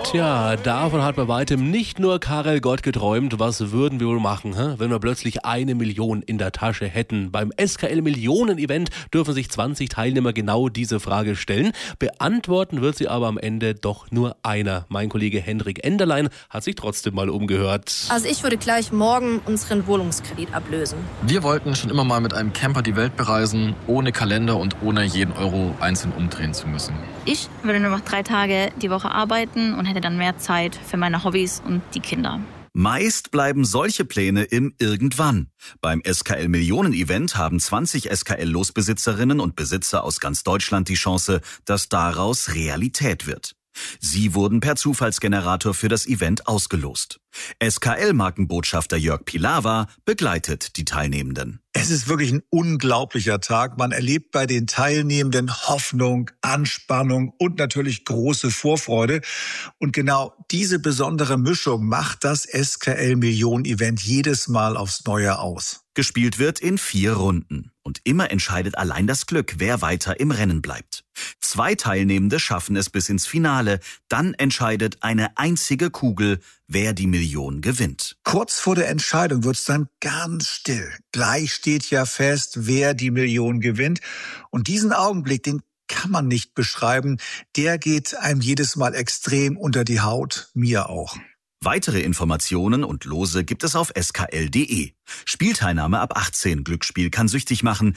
Tja, davon hat bei weitem nicht nur Karel Gott geträumt. Was würden wir wohl machen, wenn wir plötzlich 1 Million in der Tasche hätten? Beim SKL-Millionen-Event dürfen sich 20 Teilnehmer genau diese Frage stellen. Beantworten wird sie aber am Ende doch nur einer. Mein Kollege Hendrik Enderlein hat sich trotzdem mal umgehört. Also ich würde gleich morgen unseren Wohnungskredit ablösen. Wir wollten schon immer mal mit einem Camper die Welt bereisen, ohne Kalender und ohne jeden Euro einzeln umdrehen zu müssen. Ich würde nur noch 3 Tage die Woche arbeiten und hätte dann mehr Zeit für meine Hobbys und die Kinder. Meist bleiben solche Pläne im Irgendwann. Beim SKL-Millionen-Event haben 20 SKL-Losbesitzerinnen und Besitzer aus ganz Deutschland die Chance, dass daraus Realität wird. Sie wurden per Zufallsgenerator für das Event ausgelost. SKL-Markenbotschafter Jörg Pilawa begleitet die Teilnehmenden. Es ist wirklich ein unglaublicher Tag. Man erlebt bei den Teilnehmenden Hoffnung, Anspannung und natürlich große Vorfreude. Und genau diese besondere Mischung macht das SKL-Millionen-Event jedes Mal aufs Neue aus. Gespielt wird in 4 Runden. Und immer entscheidet allein das Glück, wer weiter im Rennen bleibt. 2 Teilnehmende schaffen es bis ins Finale. Dann entscheidet eine einzige Kugel, wer die Million gewinnt. Kurz vor der Entscheidung wird's dann ganz still. Gleich steht ja fest, wer die Million gewinnt. Und diesen Augenblick, den kann man nicht beschreiben. Der geht einem jedes Mal extrem unter die Haut, mir auch. Weitere Informationen und Lose gibt es auf skl.de. Spielteilnahme ab 18. Glücksspiel kann süchtig machen.